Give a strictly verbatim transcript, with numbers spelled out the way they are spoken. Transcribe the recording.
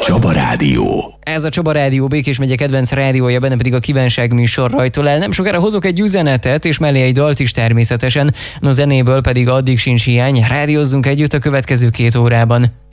Csaba Rádió. Ez a Csaba Rádió, Békés megye kedvenc rádiója, benne pedig a kívánság műsor rajtól el. Nem sokára hozok egy üzenetet, és mellé egy dalt is természetesen. No, zenéből pedig addig sincs hiány. Rádiózzunk együtt a következő két órában.